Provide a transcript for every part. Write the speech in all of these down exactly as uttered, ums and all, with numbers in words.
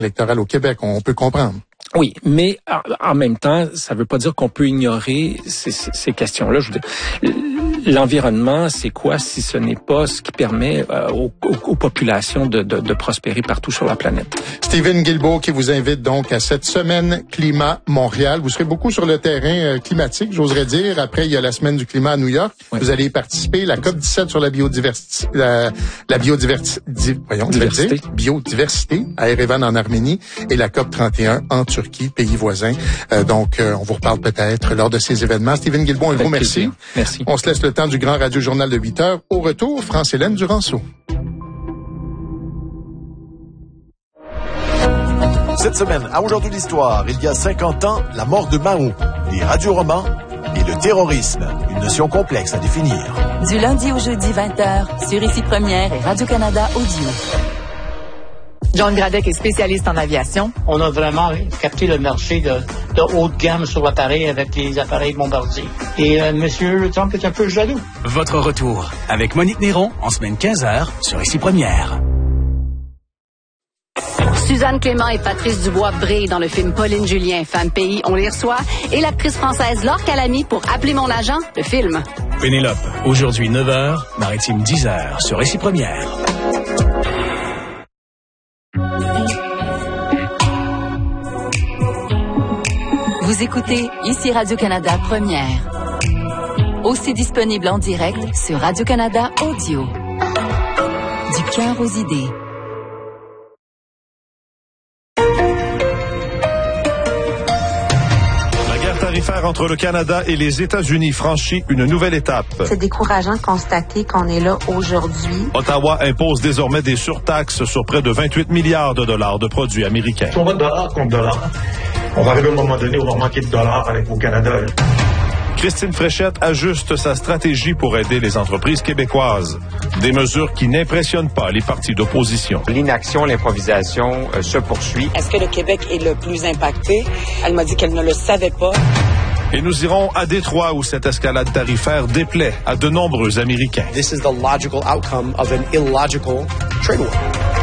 électorale au Québec, on peut comprendre. Oui, mais en même temps, ça ne veut pas dire qu'on peut ignorer ces, ces questions-là. Je veux dire, l'environnement, c'est quoi si ce n'est pas ce qui permet euh, aux, aux, aux populations de, de, de prospérer partout sur la planète? Stephen Guilbeault qui vous invite donc à cette semaine Climat Montréal. Vous serez beaucoup sur le terrain euh, climatique, j'oserais dire. Après, il y a la semaine du climat à New York. Oui. Vous allez y participer. La COP dix-sept sur la biodiversité, la, la biodiversité, voyons, diversité. Dire, biodiversité à Erevan en Arménie et la COP trente et un en Turquie, pays voisin. Euh, donc, euh, on vous reparle peut-être lors de ces événements. Stephen Guilbeault, un gros merci. Merci. On se laisse le temps du grand radio-journal de huit heures. Au retour, France-Hélène Duranceau. Cette semaine, à Aujourd'hui l'Histoire, il y a cinquante ans, la mort de Mao, les radioromans et le terrorisme, une notion complexe à définir. Du lundi au jeudi, vingt heures, sur Ici Première et Radio-Canada Audio. John Gradec est spécialiste en aviation. On a vraiment capté le marché de, de haute gamme sur l'appareil avec les appareils bombardiers. Et euh, M. Trump est un peu jaloux. Votre retour avec Monique Néron en semaine quinze heures sur Ici Première. Suzanne Clément et Patrice Dubois brillent dans le film Pauline Julien, Femme Pays, on les reçoit. Et l'actrice française Laure Calamy pour Appeler mon agent, le film. Pénélope, aujourd'hui neuf heures, Maritime dix heures sur Ici Première. Vous écoutez Ici Radio-Canada Première. Aussi disponible en direct sur Radio-Canada Audio. Du cœur aux idées. La guerre tarifaire entre le Canada et les États-Unis franchit une nouvelle étape. C'est décourageant de constater qu'on est là aujourd'hui. Ottawa impose désormais des surtaxes sur près de vingt-huit milliards de dollars de produits américains. Si on va dollar contre dollar, on va arriver à un moment donné où on va manquer de dollars au Canada. Christine Fréchette ajuste sa stratégie pour aider les entreprises québécoises. Des mesures qui n'impressionnent pas les partis d'opposition. L'inaction, l'improvisation euh, se poursuit. Est-ce que le Québec est le plus impacté? Elle m'a dit qu'elle ne le savait pas. Et nous irons à Détroit où cette escalade tarifaire déplaît à de nombreux Américains. This is the logical outcome of an illogical trade war.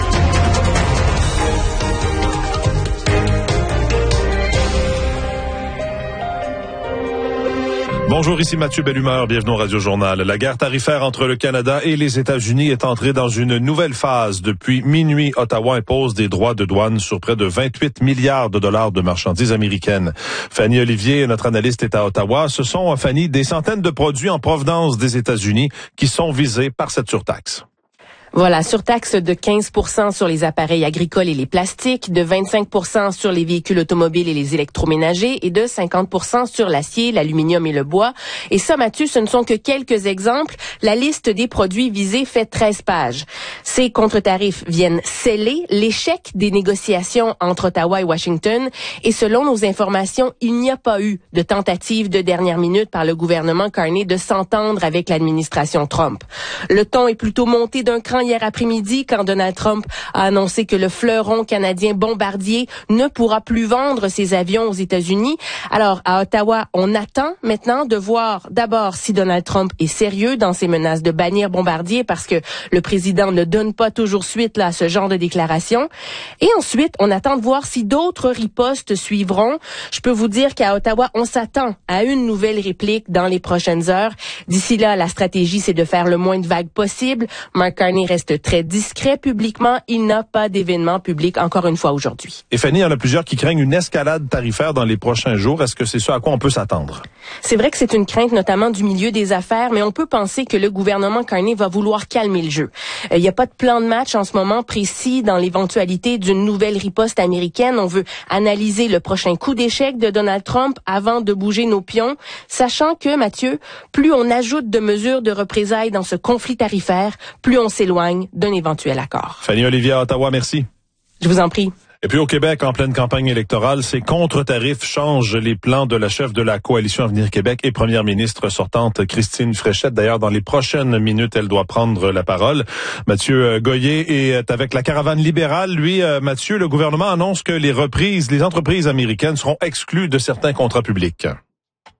Bonjour, ici Mathieu Bellumeur, bienvenue au Radio-Journal. La guerre tarifaire entre le Canada et les États-Unis est entrée dans une nouvelle phase. Depuis minuit, Ottawa impose des droits de douane sur près de vingt-huit milliards de dollars de marchandises américaines. Fanny Olivier, notre analyste, est à Ottawa. Ce sont, Fanny, des centaines de produits en provenance des États-Unis qui sont visés par cette surtaxe. Voilà, surtaxe de quinze pour cent sur les appareils agricoles et les plastiques, de vingt-cinq pour cent sur les véhicules automobiles et les électroménagers et de cinquante pour cent sur l'acier, l'aluminium et le bois. Et ça, Mathieu, ce ne sont que quelques exemples. La liste des produits visés fait treize pages. Ces contre-tarifs viennent sceller l'échec des négociations entre Ottawa et Washington. Et selon nos informations, il n'y a pas eu de tentative de dernière minute par le gouvernement Carney de s'entendre avec l'administration Trump. Le ton est plutôt monté d'un cran hier après-midi quand Donald Trump a annoncé que le fleuron canadien Bombardier ne pourra plus vendre ses avions aux États-Unis. Alors, à Ottawa, on attend maintenant de voir d'abord si Donald Trump est sérieux dans ses menaces de bannir Bombardier parce que le président ne donne pas toujours suite là, à ce genre de déclaration. Et ensuite, on attend de voir si d'autres ripostes suivront. Je peux vous dire qu'à Ottawa, on s'attend à une nouvelle réplique dans les prochaines heures. D'ici là, la stratégie, c'est de faire le moins de vagues possible. Mark Carney reste très discret publiquement. Il n'a pas d'événement public encore une fois aujourd'hui. Et Fanny, il y en a plusieurs qui craignent une escalade tarifaire dans les prochains jours. Est-ce que c'est ce à quoi on peut s'attendre? C'est vrai que c'est une crainte notamment du milieu des affaires, mais on peut penser que le gouvernement Carney va vouloir calmer le jeu. Il n'y a pas de plan de match en ce moment précis dans l'éventualité d'une nouvelle riposte américaine. On veut analyser le prochain coup d'échec de Donald Trump avant de bouger nos pions, sachant que, Mathieu, plus on ajoute de mesures de représailles dans ce conflit tarifaire, plus on s'éloigne d'un éventuel accord. Fanny Olivier à Ottawa, merci. Je vous en prie. Et puis au Québec, en pleine campagne électorale, ces contre-tarifs changent les plans de la chef de la coalition Avenir Québec et première ministre sortante Christine Fréchette. D'ailleurs, dans les prochaines minutes, elle doit prendre la parole. Mathieu Goyer est avec la caravane libérale. Lui, Mathieu, le gouvernement annonce que les reprises, les entreprises américaines seront exclues de certains contrats publics.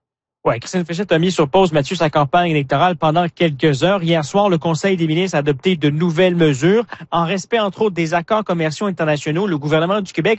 Ouais, Christine Fréchette a mis sur pause, Mathieu, sa campagne électorale pendant quelques heures. Hier soir, le Conseil des ministres a adopté de nouvelles mesures. En respect, entre autres, des accords commerciaux internationaux, le gouvernement du Québec